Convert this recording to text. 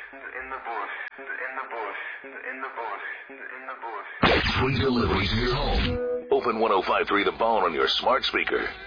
Free delivery to your home. Open 105.3 The Bone on your smart speaker.